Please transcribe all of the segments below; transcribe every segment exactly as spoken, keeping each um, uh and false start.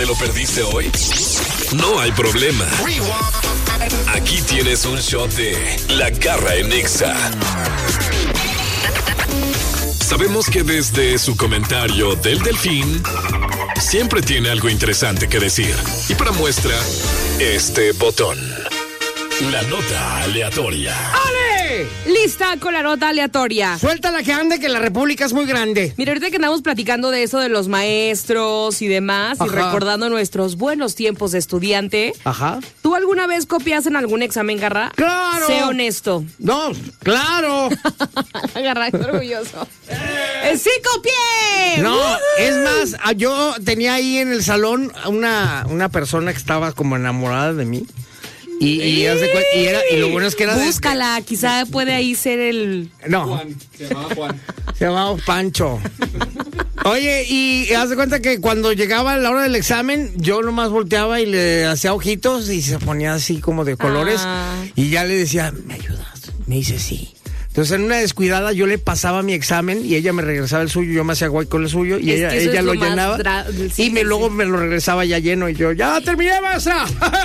lo perdiste hoy? No hay problema. Aquí tienes un shot de La Garra en Nexa. Sabemos que desde su comentario del Delfín siempre tiene algo interesante que decir. Y para muestra, este botón. La nota aleatoria. ¡Ale! Lista con la nota aleatoria. Suéltala que ande, que la República es muy grande. Mira, ahorita que andamos platicando de eso de los maestros y demás, Ajá. y recordando nuestros buenos tiempos de estudiante. Ajá. ¿Tú alguna vez copias en algún examen, Garra? ¡Claro! Sé honesto. No, claro. Garra, es orgulloso. Eh, ¡Sí copié! No, ¡Woohoo! es más, ah, yo tenía ahí en el salón una, una persona que estaba como enamorada de mí. Y, y, haz de cuen- y, era, y lo bueno es que era de- Búscala, quizá puede ahí ser el... No, Juan, se llamaba Juan. se llamaba Pancho. Oye, y haz de cuenta que cuando llegaba la hora del examen, yo nomás volteaba y le hacía ojitos y se ponía así como de colores. Ah. Y ya le decía, ¿me ayudas? Me dice sí. Entonces en una descuidada yo le pasaba mi examen y ella me regresaba el suyo, yo me hacía guay con el suyo y Es ella, que eso ella es lo lo más llenaba dra- sí, y me, sí, luego sí. me lo regresaba ya lleno y yo, ¡ya terminé, maestra!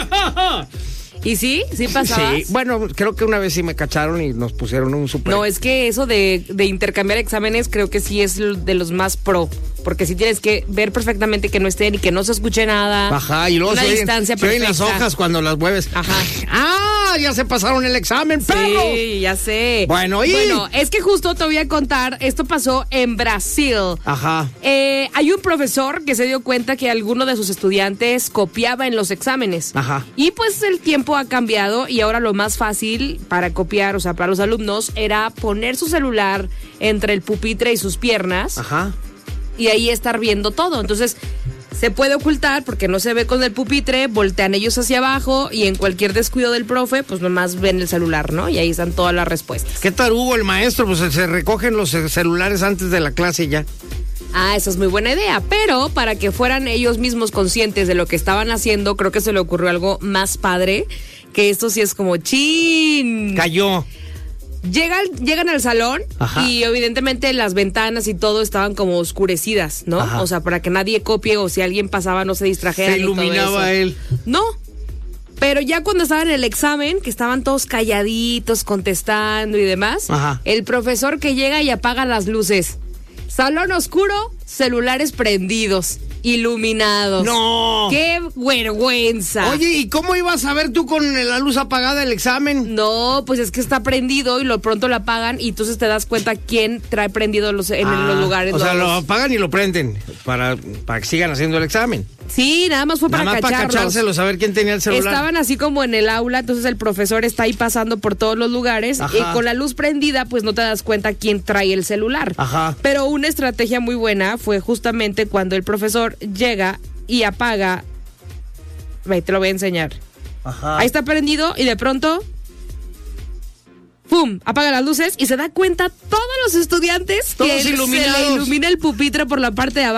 ¿Y sí? ¿Sí pasabas? Sí, bueno, creo que una vez sí me cacharon y nos pusieron un super... No, es que eso de, de intercambiar exámenes creo que sí es de los más pro. Porque sí tienes que ver perfectamente que no estén y que no se escuche nada. Ajá, y luego una se oyen, distancia se oyen las perfecta. hojas cuando las mueves. Ajá. ¡Ah! Ya se pasaron el examen, perro. Sí, ya sé. Bueno, ¿y? Bueno, es que justo te voy a contar, esto pasó en Brasil. Ajá. Eh, hay un profesor que se dio cuenta que alguno de sus estudiantes copiaba en los exámenes. Ajá. Y pues el tiempo ha cambiado y ahora lo más fácil para copiar, o sea, para los alumnos, era poner su celular entre el pupitre y sus piernas Ajá. y ahí estar viendo todo. Entonces, se puede ocultar porque no se ve con el pupitre, voltean ellos hacia abajo y en cualquier descuido del profe, pues nomás ven el celular, ¿no? Y ahí están todas las respuestas. ¿Qué tarugo el maestro? Pues se recogen los celulares antes de la clase y ya. Ah, esa es muy buena idea, pero para que fueran ellos mismos conscientes de lo que estaban haciendo, creo que se le ocurrió algo más padre, que esto sí es como chin. Cayó. Llegan, llegan al salón. Ajá. Y evidentemente las ventanas y todo estaban como oscurecidas, ¿no? Ajá. O sea, para que nadie copie o si alguien pasaba no se distrajera. Se ni todo iluminaba eso. él. No. Pero ya cuando estaban en el examen, que estaban todos calladitos, contestando y demás, Ajá. el profesor que llega y apaga las luces. Salón oscuro, celulares prendidos, iluminados. ¡No! ¡Qué vergüenza! Oye, ¿y cómo ibas a ver tú con la luz apagada el examen? No, pues es que está prendido y lo pronto lo apagan y entonces te das cuenta quién trae prendido los, en Ah, los lugares. O sea, los- lo apagan y lo prenden para, para que sigan haciendo el examen. Sí, nada más fue Nada para más para cacharlos. cachárselo, saber quién tenía el celular. Estaban así como en el aula, entonces el profesor está ahí pasando por todos los lugares Ajá. y con la luz prendida pues no te das cuenta quién trae el celular. Ajá. Pero una estrategia muy buena fue justamente cuando el profesor llega y apaga. Ve, te lo voy a enseñar. Ajá. Ahí está prendido y de pronto ¡pum! Apaga las luces y se da cuenta todos los estudiantes Todos que se le iluminados. ilumina el pupitre por la parte de abajo.